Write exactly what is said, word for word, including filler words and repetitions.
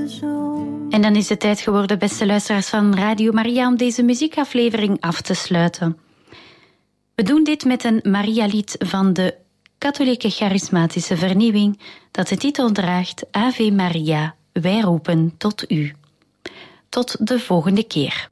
En dan is het tijd geworden, beste luisteraars van Radio Maria, om deze muziekaflevering af te sluiten. We doen dit met een Maria-lied van de katholieke charismatische vernieuwing dat de titel draagt Ave Maria, wij roepen tot u. Tot de volgende keer.